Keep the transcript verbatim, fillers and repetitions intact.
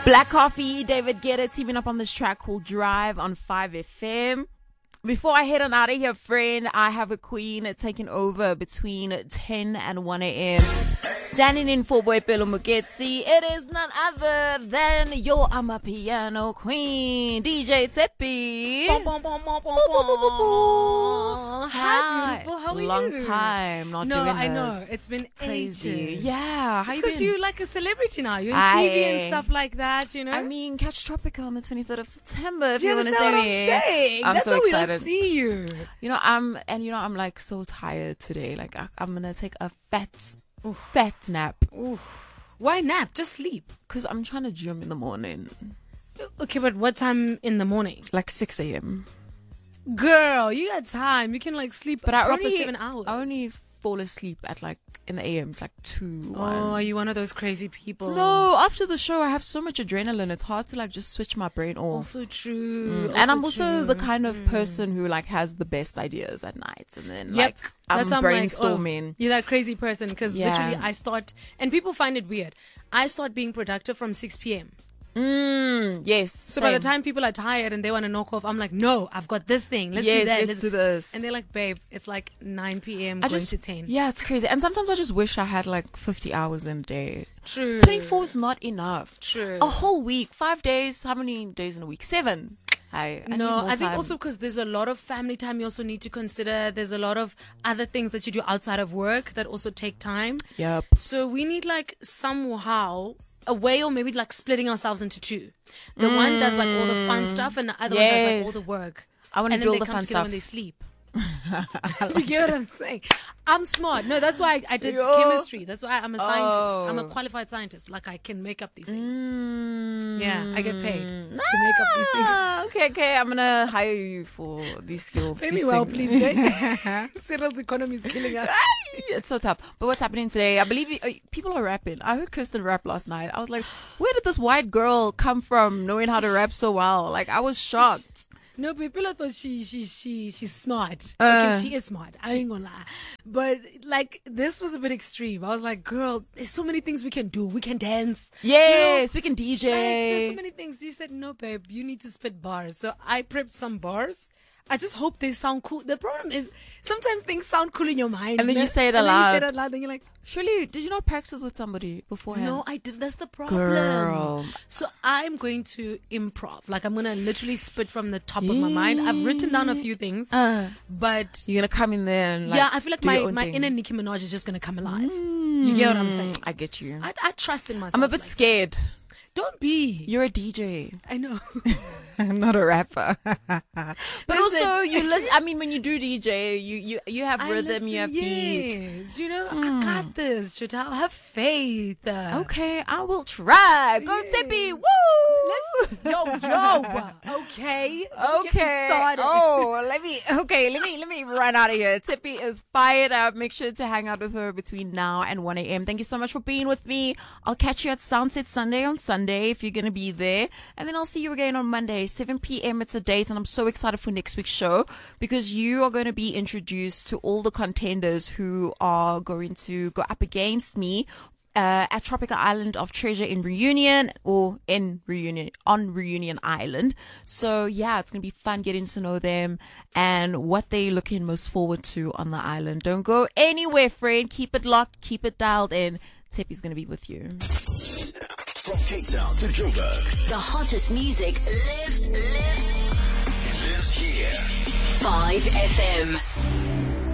Black Coffee, David Guetta teaming up on this track called Drive on five F M. Before I head on out of here, friend, I have a queen taking over between ten and one A M Standing in for Boipelo Muketsi, it is none other than your Amapiano queen, D J Tshepi. Hi, beautiful. How are Long you? time not no, doing I this. know. It's been Crazy. ages. Yeah. How you Because been? you're like a celebrity now. You're in Aye. T V and stuff like that, you know? I mean, catch Tropica on the twenty-third of September if Do you, you want to understand what say I'm me. saying? I'm That's so why excited. we don't see you. You know, I'm and you know I'm like so tired today. Like I, I'm gonna take a fat, fat nap Why nap? Just sleep. because I'm trying to gym in the morning, Okay, but what time in the morning? like six A M Girl, you got time. You can like sleep But a I proper only seven hours. I only fall asleep at like in the A Ms, like two. Oh, one. are you one of those crazy people? No, after the show I have so much adrenaline. It's hard to like just switch my brain off. Also true. Mm. And I'm also true. the kind of person who like has the best ideas at night, and then Yep. like I'm That's why I'm like, oh, brainstorming. you're that crazy person because Yeah. literally I start, and people find it weird. I start being productive from six p.m. Mm, yes. So by the time people are tired and they want to knock off, I'm like, no, I've got this thing. Let's yes, do that. let's do this. And they're like, babe, it's like nine p.m. I going just to ten. yeah, it's crazy. And sometimes I just wish I had like fifty hours in a day. True. twenty-four is not enough. True. A whole week, five days. How many days in a week? Seven. I, I need No, more I think time. also because there's a lot of family time you also need to consider. There's a lot of other things that you do outside of work that also take time. Yep. So we need like somehow a way, or maybe like splitting ourselves into two. The one does like all the fun stuff, and the other one does like Yes. all the work. I want to And do all then they the come fun together stuff. when they sleep. You get what I'm saying? I'm smart. No, that's why I, I did Yo. chemistry. That's why I'm a scientist. I'm a Oh. qualified scientist. Like I can make up these things. Mm. Yeah, I get paid to make up these things. Ah, okay, okay. I'm gonna hire you for these skills. Pay these me well, things. please. eh? Cyril's economy is killing us. It's so tough. But what's happening today? I believe you, uh, people are rapping. I heard Kirsten rap last night. I was like, where did this white girl come from knowing how to rap so well? Like, I was shocked. No, people thought she she she she's smart. Uh. okay, she is smart. I ain't gonna lie, but like this was a bit extreme. I was like, girl, there's so many things we can do. We can dance. Yes, we can D Like, there's so J. many things. She said, no, babe, you need to spit bars. So I prepped some bars. I just hope they sound cool. The problem is sometimes things sound cool in your mind. And then you say it and then aloud. you say it aloud. Then you're like, Surely, did you not practice with somebody beforehand? no, I did. That's the problem. Girl. So I'm going to improv. Like I'm going to literally spit from the top of my mind. I've written down a few things, Uh, but you're gonna come in there and like, yeah, I feel like do my, your own my thing. inner Nicki Minaj is just going to come alive. You get what I'm saying? I get you. I, I trust in myself. I'm a bit like, scared. Don't be. You're a D J. I know. I'm not a rapper. But Listen. also, you listen. I mean, when you do D J, you you you have I rhythm, you have listen, beat. yes. You know, I got this, Chantal. Have faith. Okay, I will try. Go Yeah. Tshepi. Woo! Let's yo yo. Okay. Don't get me Okay. started. Oh, let me. Okay, let me let me run out of here. Tshepi is fired up. Make sure to hang out with her between now and one A M Thank you so much for being with me. I'll catch you at Sunset Sunday on Sunday if you're gonna be there, and then I'll see you again on Monday, seven p.m. It's a date, and I'm so excited for next week's show because you are going to be introduced to all the contenders who are going to go up against me. Uh, at Tropical Island of Treasure in Reunion or in Reunion on Reunion Island. So yeah, it's going to be fun getting to know them and what they're looking most forward to on the island. Don't go anywhere, friend. Keep it locked. Keep it dialed in. Tshepi's going to be with you. From Cape Town to Joburg, The hottest music lives, lives, lives here. five F M.